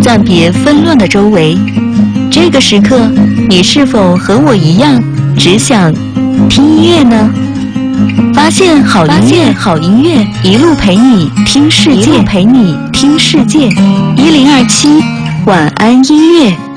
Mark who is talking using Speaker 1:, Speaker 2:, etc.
Speaker 1: 暂别纷乱的周围。这个时刻，你是否和我一样，只想听音乐呢？发现好音乐，一路陪你听世界，102.7晚安音乐。